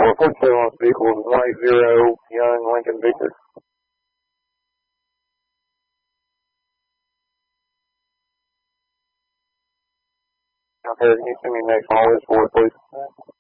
report 7 on this vehicle is 180 Young Lincoln Victor. Okay, can you send me next on list 4, please?